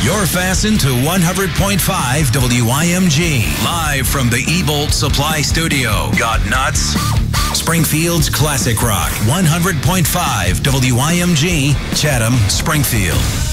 You're fastened to 100.5 WIMG. Live from the eBolt Supply Studio. Got nuts? Springfield's Classic Rock. 100.5 WIMG, Chatham, Springfield.